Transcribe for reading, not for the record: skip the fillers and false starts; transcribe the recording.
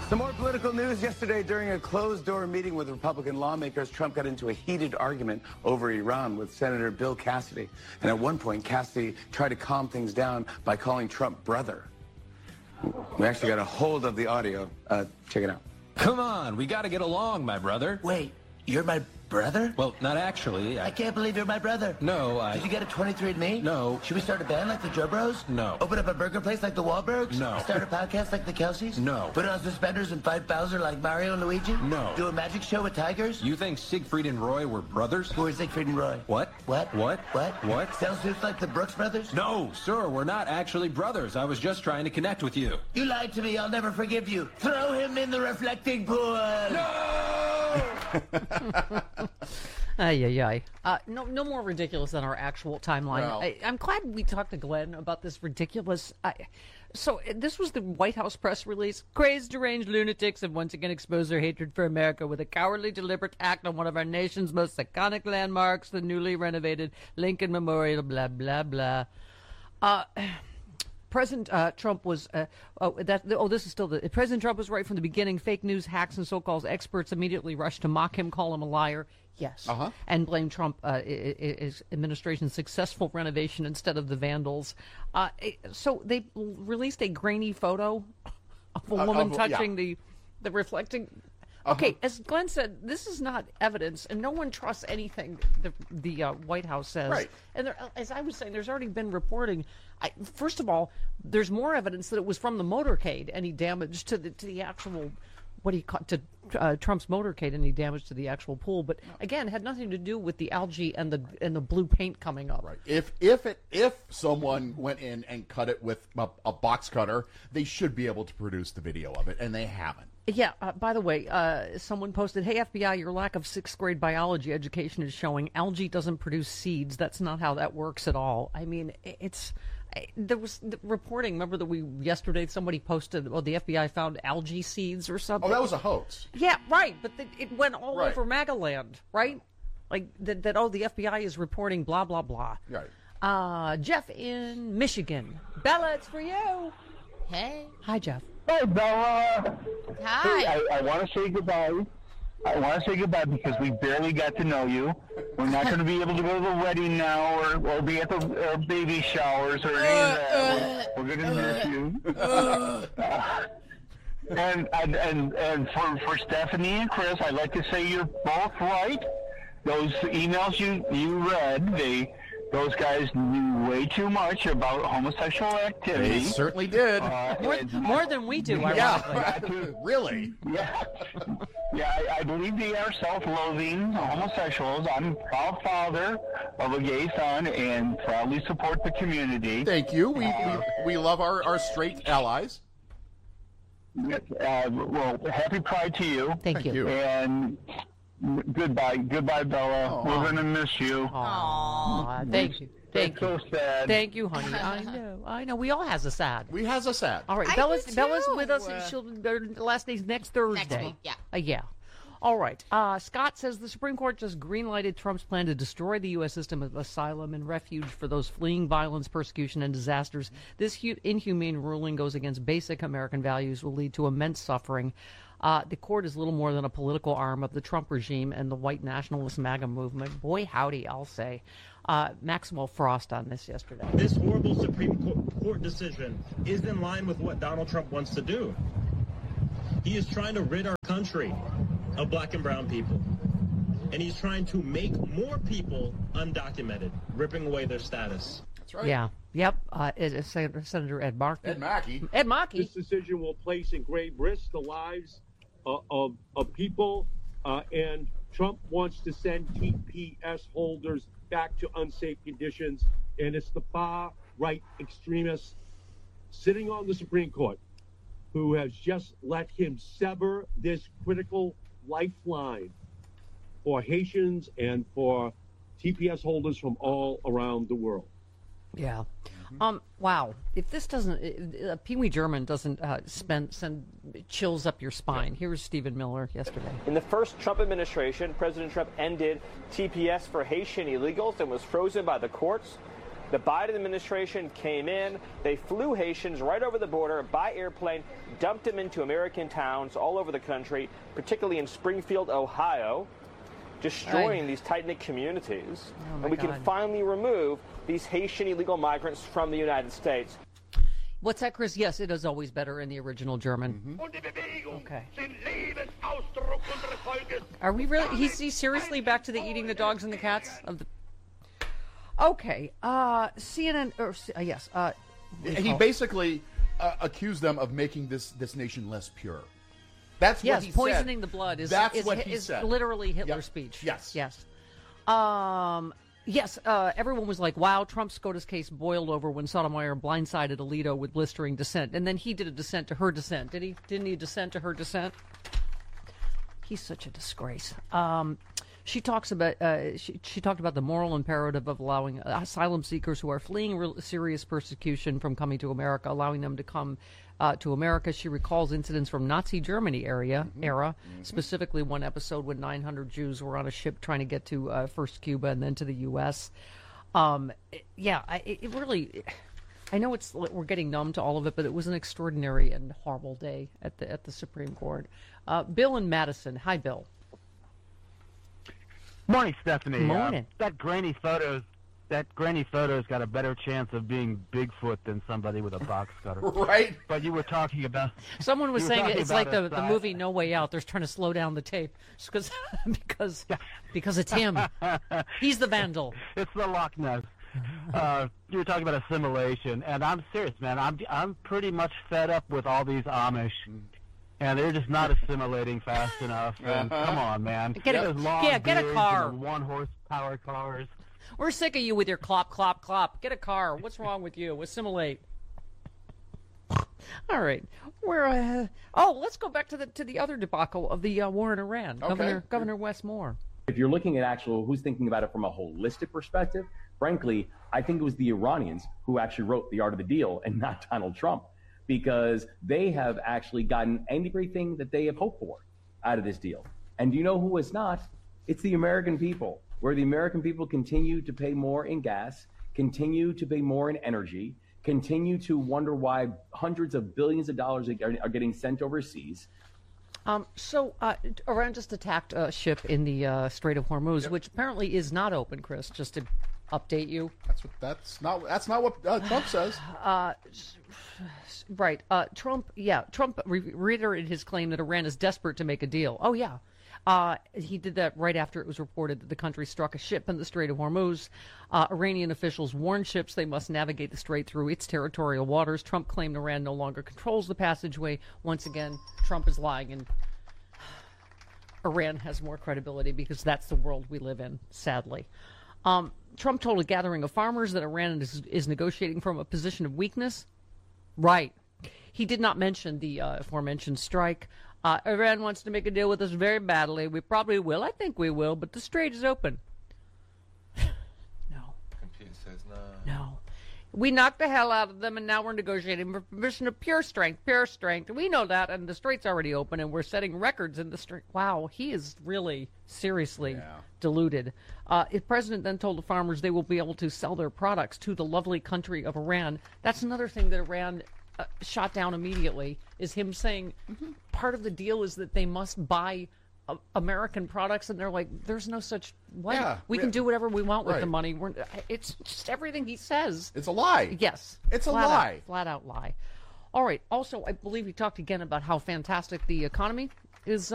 Some more political news. Yesterday, during a closed-door meeting with Republican lawmakers, Trump got into a heated argument over Iran with Senator Bill Cassidy. And at one point, Cassidy tried to calm things down by calling Trump brother. We actually got a hold of the audio. Check it out. Come on, we got to get along, my brother. Wait, you're my brother? Well, not actually. I can't believe you're my brother. No, Did you get a 23andMe? No. Should we start a band like the Joe Bros? No. Open up a burger place like the Wahlbergs? No. Start a podcast like the Kelseys? No. Put on suspenders and fight Bowser like Mario and Luigi? No. Do a magic show with tigers? You think Siegfried and Roy were brothers? Who are Siegfried and Roy? What? What? What? What? What? Sell suits like the Brooks Brothers? No, sir, we're not actually brothers. I was just trying to connect with you. You lied to me. I'll never forgive you. Throw him in the reflecting pool. No! Ay, ay, ay. No more ridiculous than our actual timeline. Well. I'm glad we talked to Glenn about this ridiculous. So this was the White House press release. Crazed, deranged lunatics have once again exposed their hatred for America with a cowardly, deliberate act on one of our nation's most iconic landmarks, the newly renovated Lincoln Memorial, blah, blah, blah. President Trump was President Trump was right from the beginning. Fake news, hacks, and so-called experts immediately rushed to mock him, call him a liar. Yes, and blame Trump his administration's successful renovation instead of the vandals. So they released a grainy photo of a woman touching the reflecting. Okay, as Glenn said, this is not evidence, and no one trusts anything the White House says. Right. And as I was saying, there's already been reporting. First of all, there's more evidence that it was from the motorcade, any damage to the actual, Trump's motorcade, any damage to the actual pool. But again, it had nothing to do with the algae and the blue paint coming up. Right. If someone went in and cut it with a box cutter, they should be able to produce the video of it, and they haven't. Yeah, by the way, someone posted, "Hey, FBI, your lack of sixth grade biology education is showing algae doesn't produce seeds. That's not how that works at all." I mean, there was the reporting. Remember that yesterday somebody posted, the FBI found algae seeds or something? Oh, that was a hoax. Yeah, right, but it went all Right. over MAGAland, right? Like, the FBI is reporting blah, blah, blah. Right. Jeff in Michigan. Bella, it's for you. Hey. Hi, Jeff. Hey, Bella. Hi. Hey, I want to say goodbye. I want to say goodbye because we barely got to know you. We're not going to be able to go to the wedding now or be at the baby showers or any of that. We're going to miss you. And for Stephanie and Chris, I'd like to say you're both right. Those emails you read, those guys knew way too much about homosexual activity. They certainly did. More than we do, ironically. Yeah, really. Yeah, I believe they are self-loathing homosexuals. I'm a proud father of a gay son and proudly support the community. Thank you. We love our straight allies. Well, happy Pride to you. Thank you. And goodbye, Bella. Aww. We're gonna miss you. Aww, thank you. Thank you. So sad. Thank you, honey. I know. We all has a sad. We has a sad. All right, I Bella's do with us. too. Her last day's next Thursday. Next week, yeah. Yeah. All right. Scott says the Supreme Court just green-lighted Trump's plan to destroy the U.S. system of asylum and refuge for those fleeing violence, persecution, and disasters. This inhumane ruling goes against basic American values, will lead to immense suffering. The court is little more than a political arm of the Trump regime and the white nationalist MAGA movement. Boy, howdy, I'll say. Maxwell Frost on this yesterday. This horrible Supreme Court decision is in line with what Donald Trump wants to do. He is trying to rid our country of black and brown people. And he's trying to make more people undocumented, ripping away their status. That's right. Yeah. Yep. Senator Ed Markey. Ed Mackey. Ed Markey. This decision will place in grave risk the lives of people, and Trump wants to send TPS holders back to unsafe conditions, and it's the far-right extremists sitting on the Supreme Court who has just let him sever this critical lifeline for Haitians and for TPS holders from all around the world. Yeah. Wow. If this doesn't, Pee Wee German doesn't send chills up your spine. Here's Stephen Miller yesterday. In the first Trump administration, President Trump ended TPS for Haitian illegals and was frozen by the courts. The Biden administration came in, they flew Haitians right over the border by airplane, dumped them into American towns all over the country, particularly in Springfield, Ohio, destroying these tight-knit communities. And we can finally remove these Haitian illegal migrants from the United States. What's that, Chris? Yes, it is always better in the original German. Okay. Are we really? He's seriously back to the eating the dogs and the cats of the. Okay. CNN. Yes. He basically accused them of making this nation less pure. That's what he said. Yes, poisoning the blood is literally Hitler's speech. Yes. Yes. Yes, everyone was like, wow, Trump's SCOTUS case boiled over when Sotomayor blindsided Alito with blistering dissent. And then he did a dissent to her dissent. Didn't he dissent to her dissent? He's such a disgrace. She talks about she talked about the moral imperative of allowing asylum seekers who are fleeing serious persecution from coming to America, allowing them to come to America. She recalls incidents from Nazi Germany era, specifically one episode when 900 Jews were on a ship trying to get to first Cuba and then to the U.S. It really. I know we're getting numb to all of it, but it was an extraordinary and horrible day at the Supreme Court. Bill in Madison. Hi, Bill. Morning, Stephanie. Morning. That grainy photo's got a better chance of being Bigfoot than somebody with a box cutter. Right. But you were talking about. Someone was saying it's like the movie No Way Out. They're trying to slow down the tape because it's him. He's the vandal. It's the Loch Ness. You were talking about assimilation, and I'm serious, man. I'm pretty much fed up with all these Amish. And they're just not assimilating fast enough. And come on, man. Get a car. One horsepower cars. We're sick of you with your clop, clop, clop. Get a car. What's wrong with you? Assimilate. All right. Let's go back to the other debacle of the war in Iran. Okay. Governor Wes Moore. If you're looking at who's thinking about it from a holistic perspective, frankly, I think it was the Iranians who actually wrote The Art of the Deal and not Donald Trump, because they have actually gotten everything that they have hoped for out of this deal. And do you know who is not? It's the American people, where the American people continue to pay more in gas, continue to pay more in energy, continue to wonder why hundreds of billions of dollars are getting sent overseas. Iran just attacked a ship in the Strait of Hormuz, which apparently is not open, Chris, just to update you. That's not what Trump says. Right. Trump reiterated his claim that Iran is desperate to make a deal. Oh, yeah. He did that right after it was reported that the country struck a ship in the Strait of Hormuz. Iranian officials warned ships they must navigate the strait through its territorial waters. Trump claimed Iran no longer controls the passageway. Once again, Trump is lying, and Iran has more credibility because that's the world we live in, sadly. Trump told a gathering of farmers that Iran is negotiating from a position of weakness. Right. He did not mention the aforementioned strike. Iran wants to make a deal with us very badly. We probably will. I think we will, but the strait is open. No. Computer says no. No. We knocked the hell out of them, and now we're negotiating for permission of pure strength. We know that, and the strait's already open, and we're setting records in the strait. Wow, he is really seriously deluded. The president then told the farmers they will be able to sell their products to the lovely country of Iran. That's another thing that Iran shot down immediately, is him saying part of the deal is that they must buy American products, and they're like, there's no such way. Yeah, we can do whatever we want with the money. It's just everything he says. It's a lie. Yes. It's a lie. Flat out lie. All right. Also, I believe he talked again about how fantastic the economy is